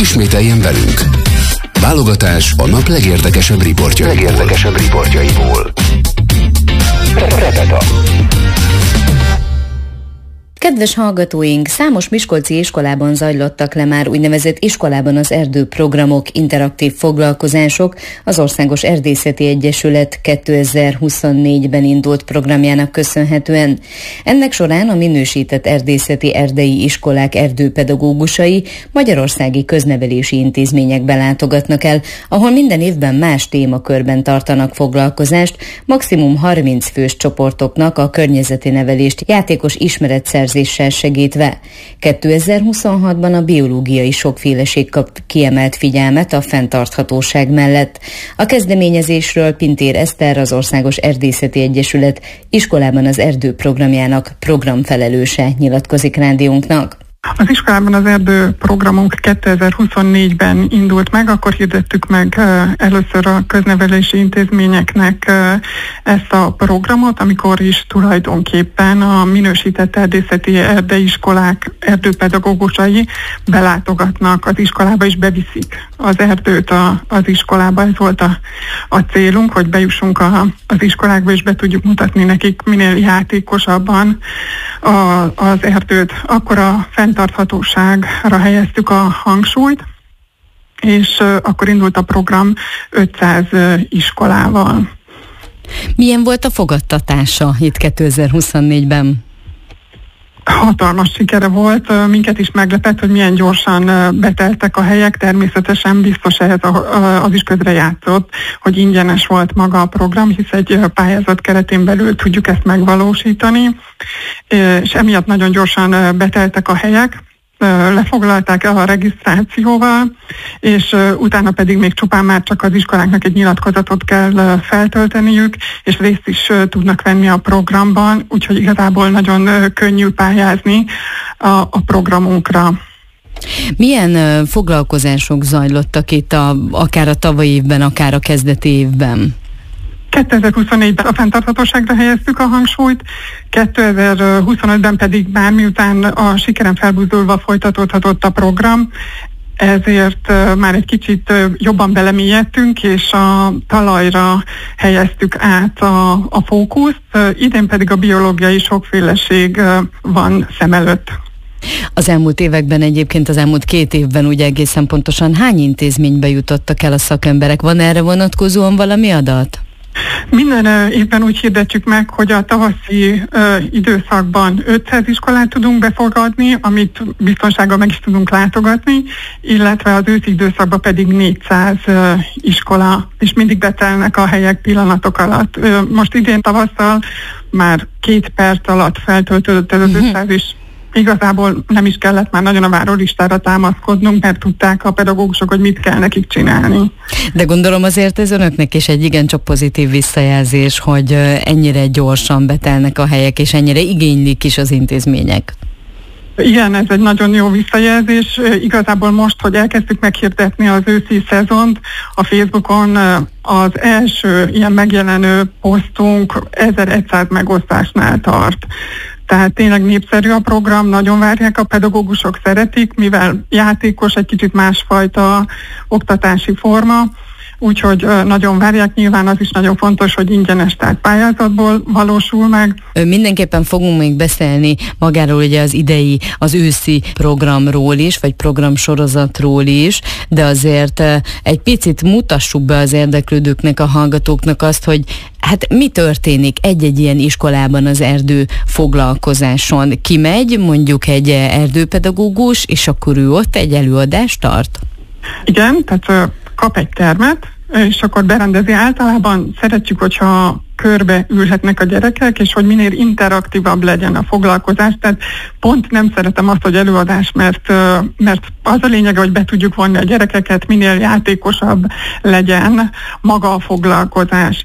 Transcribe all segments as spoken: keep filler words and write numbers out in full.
Ismételjen velünk! Válogatás a nap legérdekesebb riportjaiból. Legérdekesebb riportjaiból. Repeta. Kedves hallgatóink, számos miskolci iskolában zajlottak le már úgynevezett iskolában az erdő programok, interaktív foglalkozások az Országos Erdészeti Egyesület kétezer-huszonnégyben indult programjának köszönhetően. Ennek során a minősített erdészeti erdei iskolák erdőpedagógusai magyarországi köznevelési intézményekbe látogatnak el, ahol minden évben más témakörben tartanak foglalkozást, maximum harminc fős csoportoknak a környezeti nevelést játékos ismeretszerzéssel segítve. kétezer-huszonhatban a biológiai sokféleség kap kiemelt figyelmet a fenntarthatóság mellett. A kezdeményezésről Pintér Eszter, az Országos Erdészeti Egyesület iskolában az erdő programjának programfelelőse nyilatkozik rádiónknak. Az iskolában az erdő programunk kétezer-huszonnégyben indult meg, akkor hirdettük meg először a köznevelési intézményeknek ezt a programot, amikor is tulajdonképpen a minősített erdészeti erdeiiskolák erdőpedagógusai belátogatnak az iskolába és beviszik az erdőt a, az iskolába. Ez volt a, a célunk, hogy bejussunk a, az iskolákba és be tudjuk mutatni nekik minél játékosabban a, az erdőt. Akkor a fenntarthatóságra helyeztük a hangsúlyt, és akkor indult a program ötszáz iskolával. Milyen volt a fogadtatása itt kétezer-huszonnégyben? Hatalmas sikere volt, minket is meglepett, hogy milyen gyorsan beteltek a helyek, természetesen biztos ehhez az is közre játszott, hogy ingyenes volt maga a program, hisz egy pályázat keretén belül tudjuk ezt megvalósítani, és emiatt nagyon gyorsan beteltek a helyek, lefoglalták el a regisztrációval, és utána pedig még csupán már csak az iskoláknak egy nyilatkozatot kell feltölteniük, és részt is tudnak venni a programban, úgyhogy igazából nagyon könnyű pályázni a, a programunkra. Milyen foglalkozások zajlottak itt a, akár a tavalyi évben, akár a kezdeti évben? kétezer-huszonnégyben a fenntarthatóságra helyeztük a hangsúlyt, kétezer-huszonötben pedig már miután a sikeren felbuzdulva folytatódhatott a program, ezért már egy kicsit jobban belemélyedtünk, és a talajra helyeztük át a, a fókuszt, idén pedig a biológiai sokféleség van szem előtt. Az elmúlt években egyébként, az elmúlt két évben ugye egészen pontosan hány intézménybe jutottak el a szakemberek? Van erre vonatkozóan valami adat? Minden évben úgy hirdetjük meg, hogy a tavaszi uh, időszakban ötszáz iskolát tudunk befogadni, amit biztonsággal meg is tudunk látogatni, illetve az őszi időszakban pedig négyszáz uh, iskola, és mindig betelnek a helyek pillanatok alatt. Uh, most idén tavasszal már két perc alatt feltöltődött ez az ötszáz is. Igazából nem is kellett már nagyon a várólistára támaszkodnunk, mert tudták a pedagógusok, hogy mit kell nekik csinálni. De gondolom azért ez önöknek is egy igencsak pozitív visszajelzés, hogy ennyire gyorsan betelnek a helyek, és ennyire igénylik is az intézmények. Igen, ez egy nagyon jó visszajelzés. Igazából most, hogy elkezdtük meghirdetni az őszi szezont, a Facebookon az első ilyen megjelenő posztunk ezerszáz megosztásnál tart. Tehát tényleg népszerű a program, nagyon várják a pedagógusok, szeretik, mivel játékos, egy kicsit másfajta oktatási forma, úgyhogy nagyon várják, nyilván az is nagyon fontos, hogy ingyenes, tehát pályázatból valósul meg. Mindenképpen fogunk még beszélni magáról ugye az idei, az őszi programról is, vagy programsorozatról is, de azért egy picit mutassuk be az érdeklődőknek, a hallgatóknak azt, hogy hát mi történik egy-egy ilyen iskolában az erdő foglalkozáson? Kimegy mondjuk egy erdőpedagógus, és akkor ő ott egy előadást tart? Igen, tehát kap egy termet, és akkor berendezi. Általában szeretjük, hogyha körbe ülhetnek a gyerekek, és hogy minél interaktívabb legyen a foglalkozás. Tehát pont nem szeretem azt, hogy előadás, mert, mert az a lényege, hogy be tudjuk vonni a gyerekeket, minél játékosabb legyen maga a foglalkozás.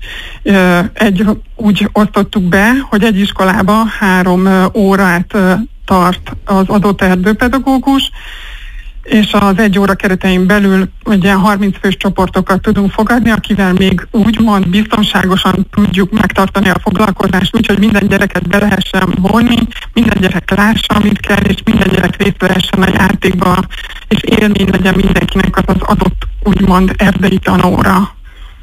Egy, úgy osztottuk be, hogy egy iskolába három órát tart az adott erdőpedagógus, és az egy óra keretein belül egy ilyen harminc fős csoportokat tudunk fogadni, akivel még úgymond biztonságosan tudjuk megtartani a foglalkozást, úgyhogy minden gyereket be lehessen vonni, minden gyerek lássa, amit kell, és minden gyerek részt vehessen a játékba, és élmény legyen mindenkinek az az adott úgymond erdei tanóra.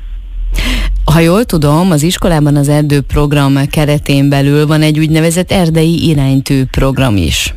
Ha jól tudom, az iskolában az erdőprogram keretén belül van egy úgynevezett erdei iránytű program is.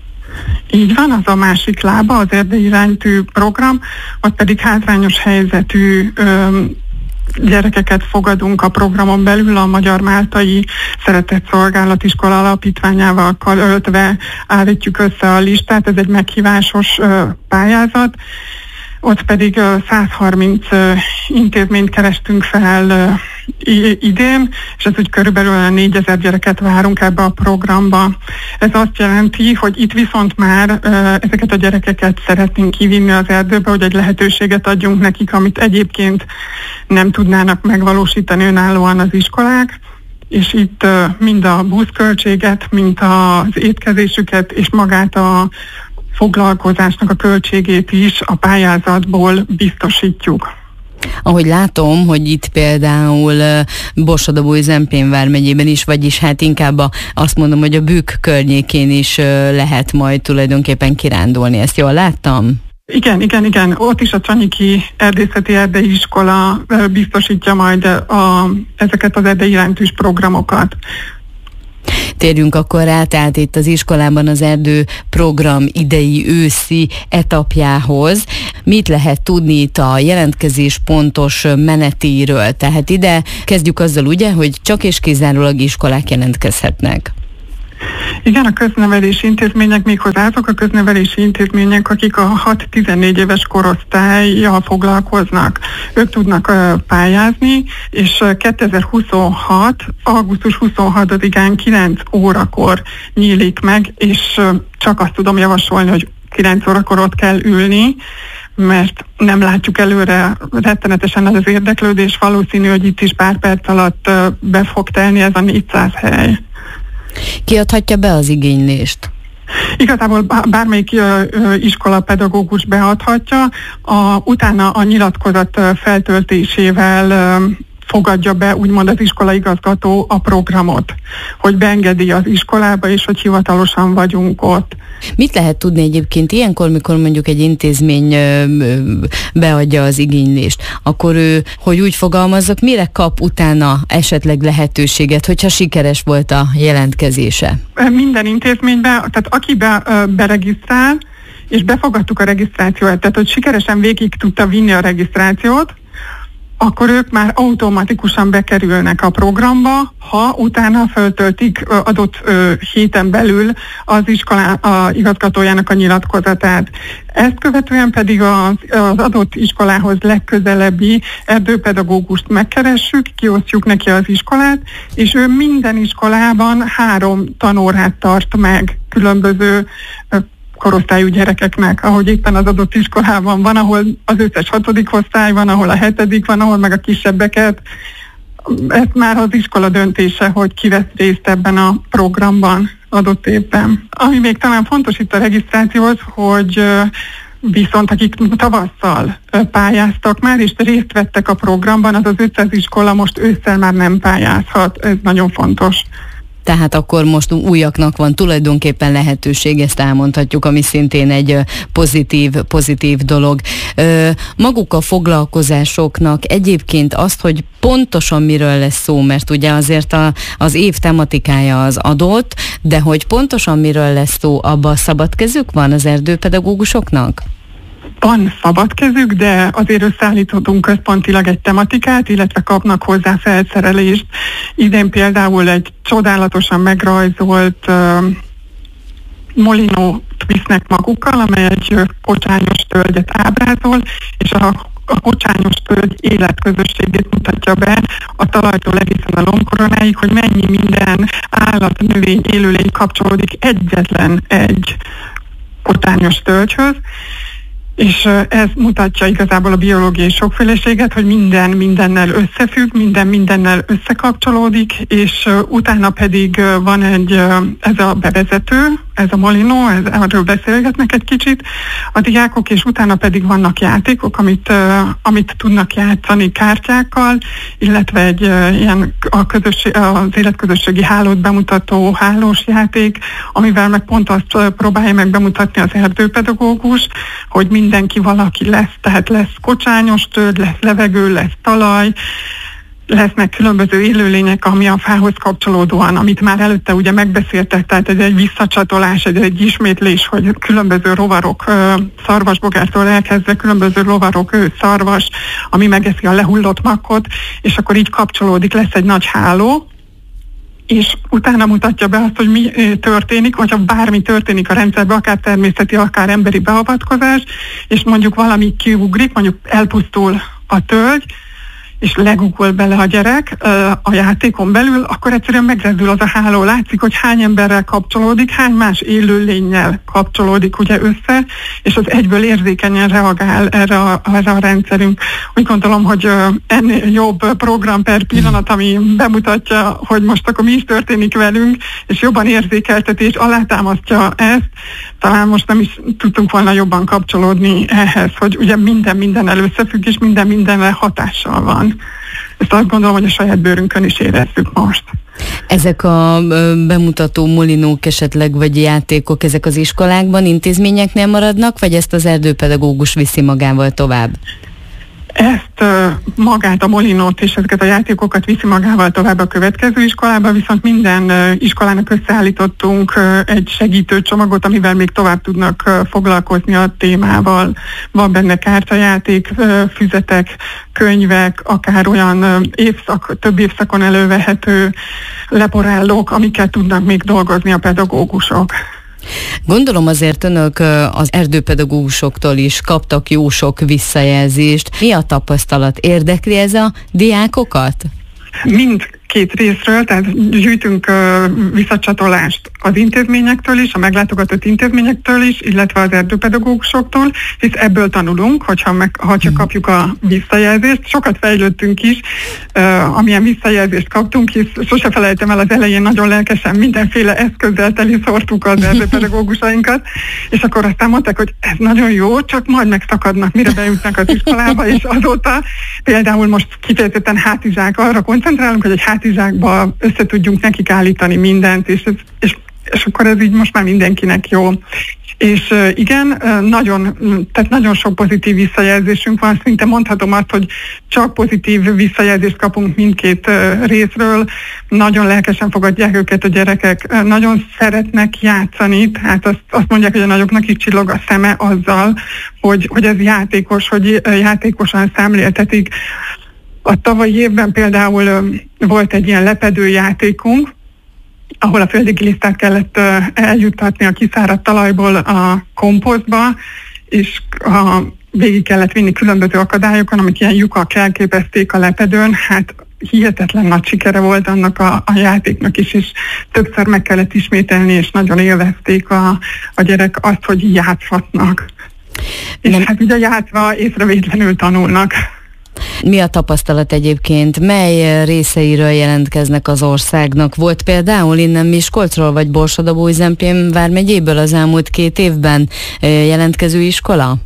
Így van, az a másik lába, az erdei iránytű program, ott pedig hátrányos helyzetű ö, gyerekeket fogadunk a programon belül, a Magyar Máltai Szeretett Szolgálatiskola alapítványával karöltve állítjuk össze a listát, ez egy meghívásos ö, pályázat. Ott pedig száz harminc intézményt kerestünk fel idén, és ez úgy körülbelül négyezer gyereket várunk ebbe a programba. Ez azt jelenti, hogy itt viszont már ezeket a gyerekeket szeretnénk kivinni az erdőbe, hogy egy lehetőséget adjunk nekik, amit egyébként nem tudnának megvalósítani önállóan az iskolák, és itt mind a buszköltséget, mind az étkezésüket, és magát a foglalkozásnak a költségét is a pályázatból biztosítjuk. Ahogy látom, hogy itt például Borsod-Abaúj-Zempén vármegyében is, vagyis hát inkább a, azt mondom, hogy a Bükk környékén is lehet majd tulajdonképpen kirándulni. Ezt jól láttam? Igen, igen, igen. Ott is a Csanyiki Erdészeti Erdei Iskola biztosítja majd a, ezeket az erdei iránytűs programokat. Térjünk akkor rá, tehát itt az iskolában az erdő program idei őszi etapjához. Mit lehet tudni itt a jelentkezés pontos menetéről? Tehát ide kezdjük azzal ugye, hogy csak és kizárólag iskolák jelentkezhetnek. Igen, a köznevelési intézmények, méghozzá azok a köznevelési intézmények, akik a hat-tizennégy éves korosztállyal foglalkoznak. Ők tudnak uh, pályázni, és uh, kétezer-huszonhat. augusztus huszonhatodikán kilenc órakor nyílik meg, és uh, csak azt tudom javasolni, hogy kilenc órakor ott kell ülni, mert nem látjuk előre rettenetesen az érdeklődés, valószínű, hogy itt is pár perc alatt uh, be fog telni ez a négyszáz hely. Ki adhatja be az igénylést? Igazából bármelyik ö, ö, iskola pedagógus beadhatja, a, utána a nyilatkozat feltöltésével ö, fogadja be úgymond az iskola igazgató a programot, hogy beengedi az iskolába, és hogy hivatalosan vagyunk ott. Mit lehet tudni egyébként ilyenkor, mikor mondjuk egy intézmény beadja az igénylést, akkor ő, hogy úgy fogalmazzak, mire kap utána esetleg lehetőséget, hogyha sikeres volt a jelentkezése? Minden intézményben, tehát aki be, beregisztrál, és befogadtuk a regisztrációt, tehát hogy sikeresen végig tudta vinni a regisztrációt, akkor ők már automatikusan bekerülnek a programba, ha utána föltöltik adott ö, héten belül az iskola a igazgatójának a nyilatkozatát. Ezt követően pedig az, az adott iskolához legközelebbi erdőpedagógust megkeressük, kiosztjuk neki az iskolát, és ő minden iskolában három tanórát tart meg különböző ö, korosztályú gyerekeknek, ahogy éppen az adott iskolában van, ahol az összes hatodik osztály van, ahol a hetedik van, ahol meg a kisebbeket. Ez már az iskola döntése, hogy ki vesz részt ebben a programban adott évben. Ami még talán fontos itt a regisztrációhoz, hogy viszont akik tavasszal pályáztak már, és részt vettek a programban, az az ötszáz iskola most ősszel már nem pályázhat. Ez nagyon fontos. Tehát akkor most újaknak van tulajdonképpen lehetőség, ezt elmondhatjuk, ami szintén egy pozitív, pozitív dolog. Maguk a foglalkozásoknak egyébként azt, hogy pontosan miről lesz szó, mert ugye azért a, az év tematikája az adott, de hogy pontosan miről lesz szó, abban szabad kezük van az erdőpedagógusoknak? Van szabad kezük, de azért összeállítottunk központilag egy tematikát, illetve kapnak hozzá felszerelést. Idén például egy csodálatosan megrajzolt uh, molinót visznek magukkal, amely egy uh, kocsányos tölgyet ábrázol, és a a kocsányos tölgy életközösségét mutatja be a talajtól egészen a lombkoronáig, hogy mennyi minden állat, növény, élőlény kapcsolódik egyetlen egy kocsányos tölgyhöz. És ez mutatja igazából a biológiai sokféleséget, hogy minden mindennel összefügg, minden mindennel összekapcsolódik, és utána pedig van egy, ez a bevezető, ez a Molinó, ez, erről beszélgetnek egy kicsit a diákok, és utána pedig vannak játékok, amit, amit tudnak játszani kártyákkal, illetve egy ilyen a közösség, az életközösségi hálót bemutató hálós játék, amivel meg pont azt próbálja meg bemutatni az erdőpedagógus, hogy mindenki valaki lesz, tehát lesz kocsányos tőd, lesz levegő, lesz talaj, lesznek különböző élőlények, ami a fához kapcsolódóan, amit már előtte ugye megbeszéltek, tehát ez egy visszacsatolás, ez egy ismétlés, hogy különböző rovarok, szarvasbogártól elkezdve különböző rovarok, szarvas, ami megeszi a lehullott makkot, és akkor így kapcsolódik, lesz egy nagy háló, és utána mutatja be azt, hogy mi történik, hogyha bármi történik a rendszerben, akár természeti, akár emberi beavatkozás, és mondjuk valami kiugrik, mondjuk elpusztul a tölgy, és legugol bele a gyerek a játékon belül, akkor egyszerűen megrezdül az a háló. Látszik, hogy hány emberrel kapcsolódik, hány más élőlénnyel kapcsolódik ugye össze, és az egyből érzékenyen reagál erre a, erre a rendszerünk. Úgy gondolom, hogy ennél jobb program per pillanat, ami bemutatja, hogy most akkor mi is történik velünk, és jobban érzékelteti és alátámasztja ezt, talán most nem is tudtunk volna jobban kapcsolódni ehhez, hogy ugye minden mindennel összefügg, és minden mindenre hatással van. Ezt azt gondolom, hogy a saját bőrünkön is érezzük most. Ezek a bemutató molinók esetleg, vagy játékok, ezek az iskolákban, intézményeknél maradnak, vagy ezt az erdőpedagógus viszi magával tovább? Ezt magát a molinót és ezeket a játékokat viszi magával tovább a következő iskolába, viszont minden iskolának összeállítottunk egy segítőcsomagot, amivel még tovább tudnak foglalkozni a témával. Van benne kártyajáték, füzetek, könyvek, akár olyan évszak, több évszakon elővehető leporellók, amikkel tudnak még dolgozni a pedagógusok. Gondolom azért önök az erdőpedagógusoktól is kaptak jó sok visszajelzést. Mi a tapasztalat? Érdekli ez a diákokat? Mind két részről, tehát gyűjtünk uh, visszacsatolást az intézményektől is, a meglátogatott intézményektől is, illetve az erdőpedagógusoktól, hisz ebből tanulunk, hogyha, meg, hogyha kapjuk a visszajelzést. Sokat fejlődtünk is, uh, amilyen visszajelzést kaptunk, hisz sose felejtem el, az elején nagyon lelkesen mindenféle eszközzel teli szórtuk az erdőpedagógusainkat, és akkor aztán mondták, hogy ez nagyon jó, csak majd megszakadnak, mire bejutnak az iskolába, és azóta például most kifejezetten hátizsák, arra koncentrálunk, hogy egy hátizsákba össze tudjunk nekik állítani mindent, és, ez, és, és akkor ez így most már mindenkinek jó. És uh, igen, uh, nagyon, tehát nagyon sok pozitív visszajelzésünk van, szinte mondhatom azt, hogy csak pozitív visszajelzést kapunk mindkét uh, részről, nagyon lelkesen fogadják őket a gyerekek, uh, nagyon szeretnek játszani, tehát azt, azt mondják, hogy a nagyoknak is csillog a szeme azzal, hogy, hogy ez játékos, hogy uh, játékosan szemléltetik. A tavalyi évben például uh, volt egy ilyen lepedőjátékunk, ahol a földi gilisztát kellett uh, eljuttatni a kiszáradt talajból a komposztba, és a, végig kellett vinni különböző akadályokon, amik ilyen lyukak elképezték a lepedőn. Hát hihetetlen nagy sikere volt annak a, a játéknak is, és többször meg kellett ismételni, és nagyon élvezték a, a gyerek azt, hogy játszhatnak. És Nem. hát ugye játszva észrevétlenül tanulnak. Mi a tapasztalat egyébként? Mely részeiről jelentkeznek az országnak? Volt például innen Miskolcról vagy Borsod-Abaúj-Zemplén vármegyéből az elmúlt két évben jelentkező iskola?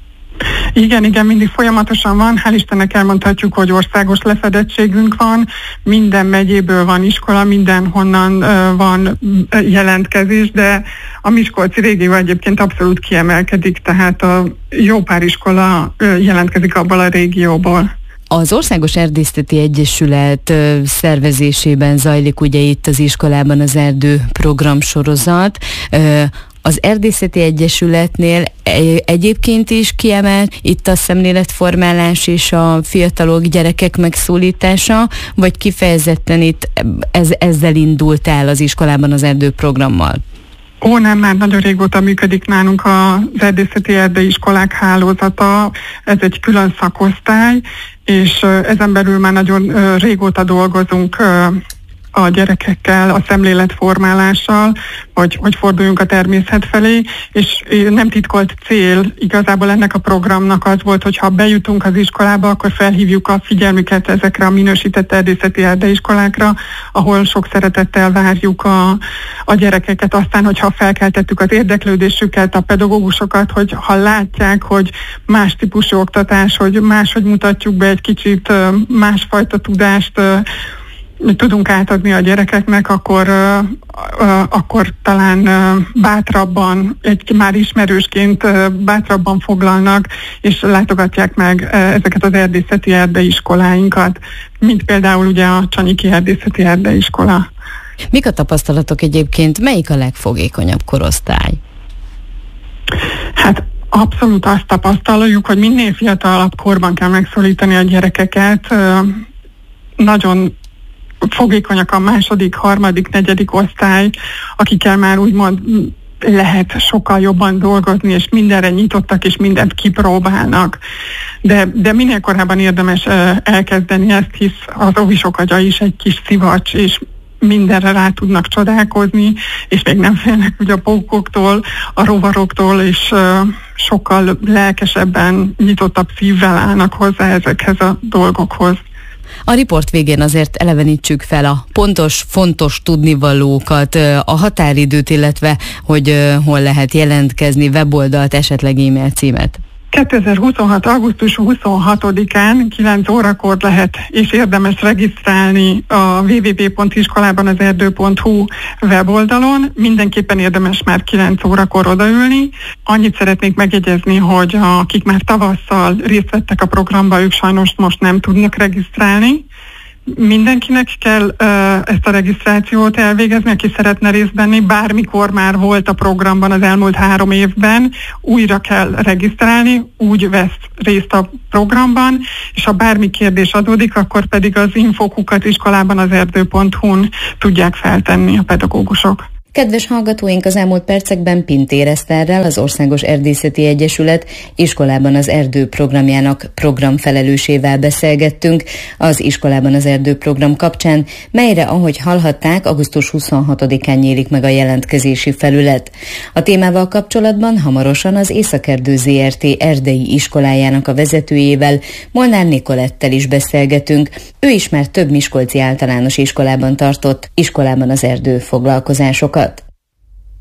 Igen, igen, mindig folyamatosan van. Hál' Istennek elmondhatjuk, hogy országos lefedettségünk van. Minden megyéből van iskola, mindenhonnan uh, van jelentkezés, de a miskolci régió egyébként abszolút kiemelkedik, tehát a jó pár iskola uh, jelentkezik abból a régióból. Az Országos Erdészeti Egyesület szervezésében zajlik ugye itt az iskolában az erdő programsorozat. Az Erdészeti Egyesületnél egyébként is kiemelt itt a szemléletformálás és a fiatalok, gyerekek megszólítása, vagy kifejezetten itt ez, ezzel indult el az iskolában az erdőprogrammal? Ó, nem, már nagyon régóta működik nálunk az erdészeti erdőiskolák hálózata, ez egy külön szakosztály, és ezen belül már nagyon régóta dolgozunk a gyerekekkel, a szemléletformálással, hogy, hogy forduljunk a természet felé, és nem titkolt cél igazából ennek a programnak az volt, hogy ha bejutunk az iskolába, akkor felhívjuk a figyelmüket ezekre a minősített erdészeti erdeiskolákra, ahol sok szeretettel várjuk a, a gyerekeket. Aztán, hogyha felkeltettük az érdeklődésüket, a pedagógusokat, hogy ha látják, hogy más típusú oktatás, hogy máshogy mutatjuk be egy kicsit másfajta tudást, tudunk átadni a gyerekeknek, akkor, uh, uh, akkor talán uh, bátrabban, egy már ismerősként uh, bátrabban foglalnak, és látogatják meg uh, ezeket az erdészeti erdeiskoláinkat, mint például ugye a Csanyiki Erdészeti Erdeiskola. Mik a tapasztalatok egyébként? Melyik a legfogékonyabb korosztály? Hát abszolút azt tapasztaljuk, hogy minél fiatalabb korban kell megszólítani a gyerekeket. Uh, nagyon fogékonyak a második, harmadik, negyedik osztály, akikkel már úgymond lehet sokkal jobban dolgozni, és mindenre nyitottak, és mindent kipróbálnak. De, de minél korábban érdemes uh, elkezdeni ezt, hisz az óvisok agya is egy kis szivacs, és mindenre rá tudnak csodálkozni, és még nem félnek ugye a pókoktól, a rovaroktól, és uh, sokkal lelkesebben, nyitottabb szívvel állnak hozzá ezekhez a dolgokhoz. A riport végén azért elevenítsük fel a pontos, fontos tudnivalókat, a határidőt, illetve hogy hol lehet jelentkezni, weboldalt, esetleg e-mail címet. kétezer-huszonhat. augusztus huszonhatodikán kilenc órakor lehet és érdemes regisztrálni a double-u double-u double-u pont iskolabanazerdő pont hu weboldalon. Mindenképpen érdemes már kilenc órakor odaülni. Annyit szeretnék megjegyezni, hogy akik már tavasszal részt vettek a programba, ők sajnos most nem tudnak regisztrálni. Mindenkinek kell uh, ezt a regisztrációt elvégezni, aki szeretne részt venni, bármikor már volt a programban az elmúlt három évben, újra kell regisztrálni, úgy vesz részt a programban, és ha bármi kérdés adódik, akkor pedig az infókukat iskolában az erdő pont hu-n tudják feltenni a pedagógusok. Kedves hallgatóink, az elmúlt percekben Pintér Eszterrel, az Országos Erdészeti Egyesület Iskolában az Erdő programjának programfelelősével beszélgettünk az Iskolában az Erdő program kapcsán, melyre, ahogy hallhatták, augusztus huszonhatodikán nyílik meg a jelentkezési felület. A témával kapcsolatban hamarosan az Északerdő zé er té erdei iskolájának a vezetőjével, Molnár Nikolettel is beszélgetünk. Ő is már több miskolci általános iskolában tartott Iskolában az Erdő foglalkozásokat.